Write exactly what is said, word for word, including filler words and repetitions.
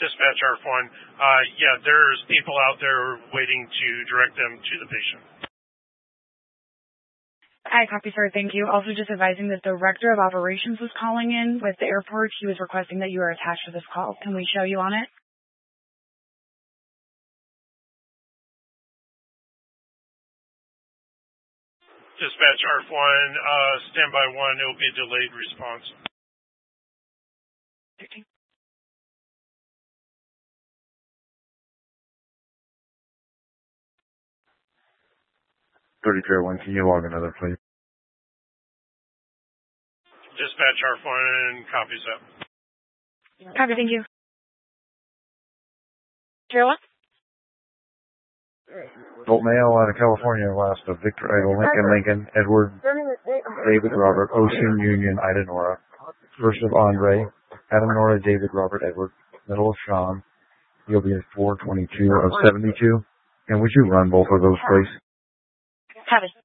Dispatch R F one. Uh, yeah, there's people out there waiting to direct them to the patient. I copy, sir. Thank you. Also just advising that the Director of Operations was calling in with the airport. He was requesting that you are attached to this call. Can we show you on it? Dispatch R F one, uh, standby one. It will be a delayed response. thirteen. thirty-three oh one, can you log another, please? Dispatch R F one copies that. Copy, thank you. zero one? Bolt Mail out of California, last of Victor Idle, Lincoln, Lincoln, Edward, David Robert, Ocean Union, Ida Nora. First of Andre, Adam Nora, David Robert, Edward. Middle of Sean. You'll be at four twenty-two of seventy-two. And would you run both of those, please? Copy.